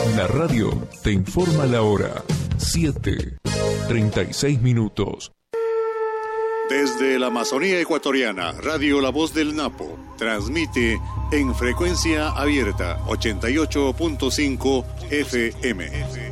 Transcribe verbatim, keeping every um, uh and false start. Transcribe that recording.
La radio te informa la hora. siete, treinta y seis minutos. Desde la Amazonía ecuatoriana, Radio La Voz del Napo transmite en frecuencia abierta ochenta y ocho punto cinco F M.